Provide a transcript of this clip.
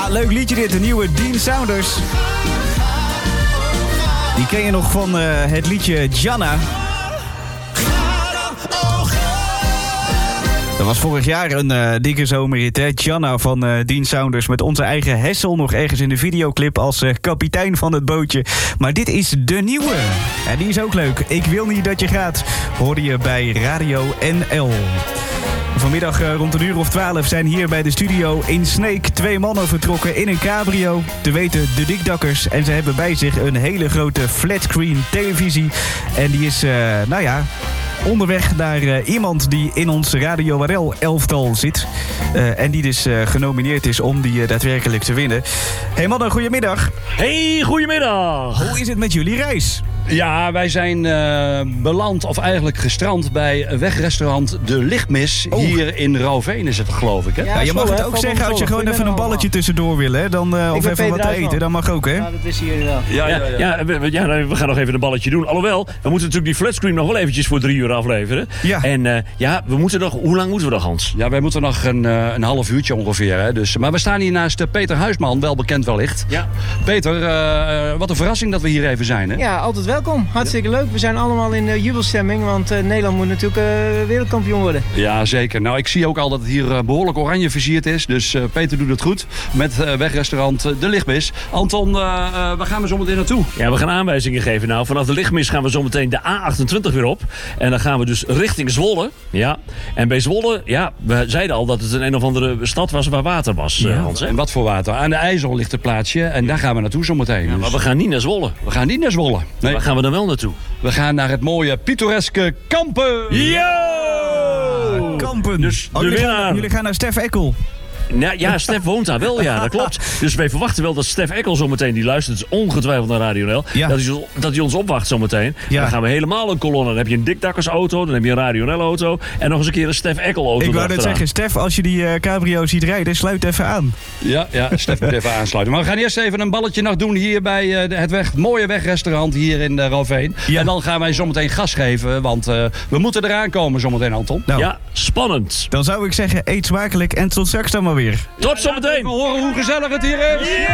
Ja, leuk liedje dit. De nieuwe Dean Saunders. Die ken je nog van het liedje Gianna. Dat was vorig jaar een dikke zomerhit, hè? Gianna van Dean Saunders met onze eigen Hessel nog ergens in de videoclip als kapitein van het bootje. Maar dit is de nieuwe. En die is ook leuk. Ik wil niet dat je gaat. Hoorde je bij Radio NL. Vanmiddag rond 11:12 zijn hier bij de studio in Sneek 2 mannen vertrokken in een cabrio. Te weten de Dikdakkers. En ze hebben bij zich een hele grote flatscreen televisie. En die is, onderweg naar iemand die in ons Radio NL elftal zit. En die dus genomineerd is om die daadwerkelijk te winnen. Hey mannen, goedemiddag. Hey, goedemiddag. Hoe is het met jullie reis? Ja, wij zijn beland, of eigenlijk gestrand bij wegrestaurant De Lichtmis. Oh. Hier in Rauveen is het, geloof ik, hè? Ja, je mag het ook zeggen als je gewoon even een balletje tussendoor wil, hè? Dan, of even wat eten, dan mag ook, hè? Ja, dat is hier wel. We gaan nog even een balletje doen. Alhoewel, we moeten natuurlijk die flatscreen nog wel eventjes voor 3 uur afleveren. Ja. En we moeten nog... Hoe lang moeten we nog, Hans? Ja, wij moeten nog een half uurtje ongeveer, hè? Dus, maar we staan hier naast Peter Huisman, wel bekend wellicht. Ja. Peter, wat een verrassing dat we hier even zijn, hè? Ja, altijd welkom. Hartstikke leuk. We zijn allemaal in jubelstemming, want Nederland moet natuurlijk wereldkampioen worden. Ja, zeker. Nou, ik zie ook al dat het hier behoorlijk oranje versierd is. Dus Peter doet het goed met wegrestaurant De Lichtmis. Anton, waar gaan we zo meteen naartoe? Ja, we gaan aanwijzingen geven. Nou, vanaf de Lichtmis gaan we zo meteen de A28 weer op. En dan gaan we dus richting Zwolle. Ja. En bij Zwolle, ja, we zeiden al dat het een of andere stad was waar water was, Hans. Hè? En wat voor water? Aan de IJssel ligt het plaatsje en daar gaan we naartoe zometeen. Ja, maar we gaan niet naar Zwolle. We gaan niet naar Zwolle. Nee. Waar gaan we dan wel naartoe? We gaan naar het mooie pittoreske Kampen. Yo! Kampen. Dus de winnaar. Jullie gaan naar Stef Eckel. Ja, Stef woont daar wel, ja, dat klopt. Dus wij verwachten wel dat Stef Eckel zometeen, die luistert dus ongetwijfeld naar Radio NL, Ja. dat hij ons opwacht zometeen. Ja. En dan gaan we helemaal een kolonne. Dan heb je een Dikdakkersauto, dan heb je een Radio NL auto en nog eens een keer een Stef Eckel auto. Ik wou net zeggen, Stef, als je die cabrio ziet rijden, sluit even aan. Ja, Stef moet even aansluiten. Maar we gaan eerst even een balletje nog doen hier bij het mooie wegrestaurant hier in Rauveen. Ja. En dan gaan wij zometeen gas geven, want we moeten eraan komen zometeen, Anton. Nou, Ja, spannend. dan zou ik zeggen, eet smakelijk en tot straks dan maar weer. Tot zometeen. We horen hoe gezellig het hier is.